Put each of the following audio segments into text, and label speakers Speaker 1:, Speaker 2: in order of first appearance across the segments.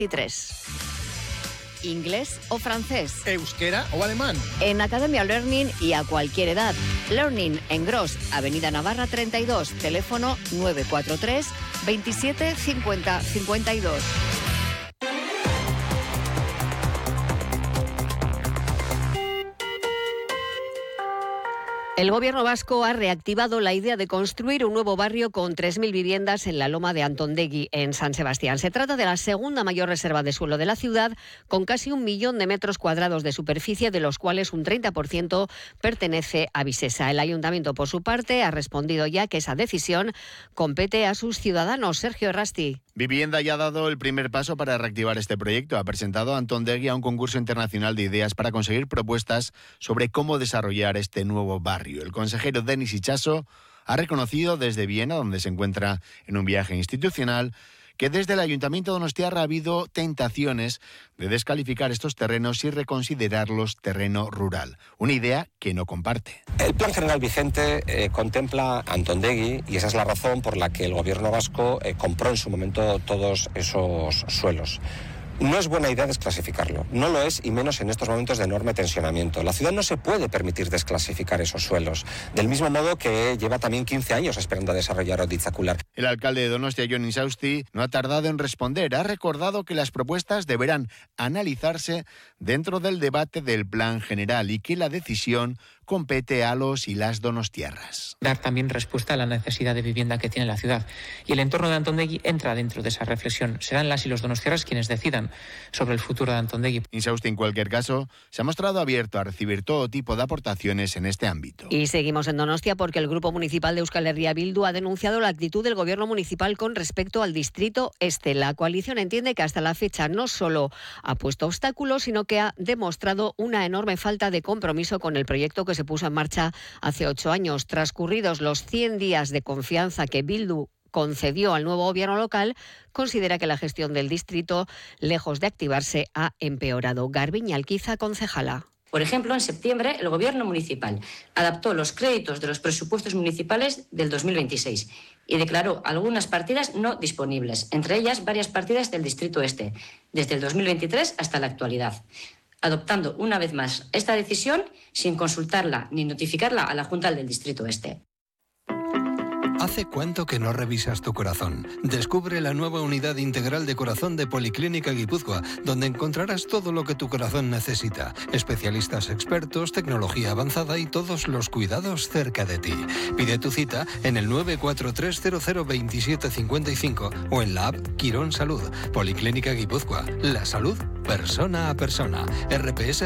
Speaker 1: Inglés o francés.
Speaker 2: Euskera o alemán.
Speaker 1: En Academia Learning y a cualquier edad. Learning en Gros, Avenida Navarra 32, teléfono 943 27 50 52. El Gobierno vasco ha reactivado la idea de construir un nuevo barrio con 3.000 viviendas en la Loma de Antondegui, en San Sebastián. Se trata de la segunda mayor reserva de suelo de la ciudad, con casi 1 millón de metros cuadrados de superficie, de los cuales un 30% pertenece a Visesa. El Ayuntamiento, por su parte, ha respondido ya que esa decisión compete a sus ciudadanos. Sergio Errasti.
Speaker 3: Vivienda ya ha dado el primer paso para reactivar este proyecto. Ha presentado a Antondegui a un concurso internacional de ideas para conseguir propuestas sobre cómo desarrollar este nuevo barrio. El consejero Denis Itxaso ha reconocido desde Viena, donde se encuentra en un viaje institucional, que desde el Ayuntamiento donostiarra ha habido tentaciones de descalificar estos terrenos y reconsiderarlos terreno rural. Una idea que no comparte.
Speaker 4: El Plan General vigente contempla Antondegui y esa es la razón por la que el Gobierno vasco compró en su momento todos esos suelos. No es buena idea desclasificarlo, no lo es, y menos en estos momentos de enorme tensionamiento. La ciudad no se puede permitir desclasificar esos suelos, del mismo modo que lleva también 15 años esperando a desarrollar Oditzacular.
Speaker 3: El alcalde de Donostia, Jon Insausti, no ha tardado en responder. Ha recordado que las propuestas deberán analizarse dentro del debate del Plan General y que la decisión compete a los y las donostiarras.
Speaker 5: Dar también respuesta a la necesidad de vivienda que tiene la ciudad. Y el entorno de Antondegui entra dentro de esa reflexión. Serán las y los donostiarras quienes decidan sobre el futuro de Antondegui.
Speaker 3: Insausti, en cualquier caso, se ha mostrado abierto a recibir todo tipo de aportaciones en este ámbito.
Speaker 1: Y seguimos en Donostia porque el Grupo Municipal de Euskal Herria Bildu ha denunciado la actitud del Gobierno municipal con respecto al Distrito Este. La coalición entiende que hasta la fecha no solo ha puesto obstáculos, sino que ha demostrado una enorme falta de compromiso con el proyecto que se puso en marcha hace 8 años. Transcurridos los 100 días de confianza que Bildu concedió al nuevo gobierno local, considera que la gestión del distrito, lejos de activarse, ha empeorado. Garbiñe Alquiza, concejala.
Speaker 6: Por ejemplo, en septiembre el Gobierno municipal adaptó los créditos de los presupuestos municipales del 2026 y declaró algunas partidas no disponibles, entre ellas varias partidas del Distrito Este, desde el 2023 hasta la actualidad, adoptando una vez más esta decisión sin consultarla ni notificarla a la Junta del Distrito Este.
Speaker 7: ¿Hace cuánto que no revisas tu corazón? Descubre la nueva unidad integral de corazón de Policlínica Guipúzcoa, donde encontrarás todo lo que tu corazón necesita. Especialistas expertos, tecnología avanzada y todos los cuidados cerca de ti. Pide tu cita en el 943002755 o en la app Quirón Salud. Policlínica Guipúzcoa. La salud persona a persona. RPS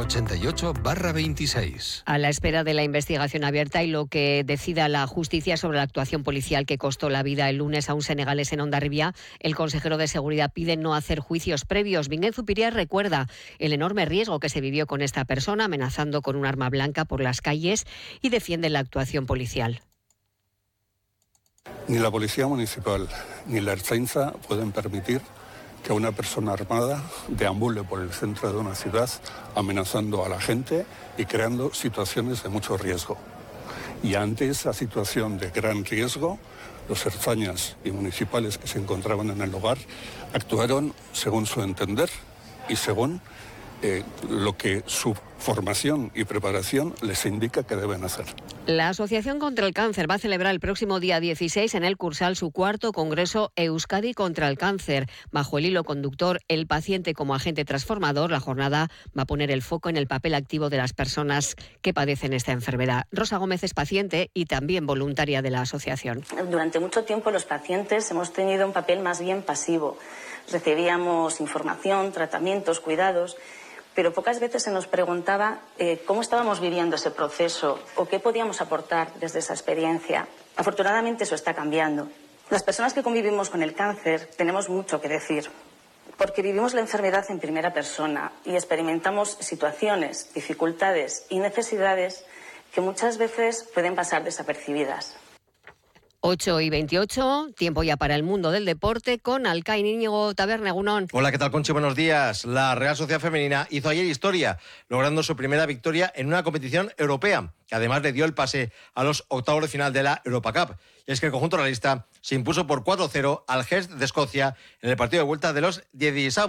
Speaker 7: 188/26.
Speaker 1: A la espera de la investigación abierta y lo que decida la justicia sobre la actuación policial que costó la vida el lunes a un senegalés en Hondarribia, el consejero de Seguridad pide no hacer juicios previos. Vinguén Zupiria recuerda el enorme riesgo que se vivió con esta persona, amenazando con un arma blanca por las calles, y defiende la actuación policial.
Speaker 8: Ni la Policía Municipal ni la Ertzaintza pueden permitir que una persona armada deambule por el centro de una ciudad amenazando a la gente y creando situaciones de mucho riesgo. Y ante esa situación de gran riesgo, los ertzainas y municipales que se encontraban en el lugar actuaron según su entender y según lo que su formación y preparación les indica que deben hacer.
Speaker 1: La Asociación contra el Cáncer va a celebrar el próximo día 16 en el Cursal su cuarto Congreso Euskadi contra el Cáncer. Bajo el hilo conductor El paciente como agente transformador, la jornada va a poner el foco en el papel activo de las personas que padecen esta enfermedad. Rosa Gómez es paciente y también voluntaria de la asociación.
Speaker 9: Durante mucho tiempo los pacientes hemos tenido un papel más bien pasivo. Recibíamos información, tratamientos, cuidados, pero pocas veces se nos preguntaba cómo estábamos viviendo ese proceso o qué podíamos aportar desde esa experiencia. Afortunadamente eso está cambiando. Las personas que convivimos con el cáncer tenemos mucho que decir, porque vivimos la enfermedad en primera persona y experimentamos situaciones, dificultades y necesidades que muchas veces pueden pasar desapercibidas.
Speaker 1: 8:28, tiempo ya para el mundo del deporte con Alcaín Íñigo Taberna, Egunon.
Speaker 10: Hola, ¿qué tal, Conchi? Buenos días. La Real Sociedad Femenina hizo ayer historia, logrando su primera victoria en una competición europea, que además le dio el pase a los octavos de final de la Europa Cup. Y es que el conjunto realista se impuso por 4-0 al Gest de Escocia en el partido de vuelta de los 16avos.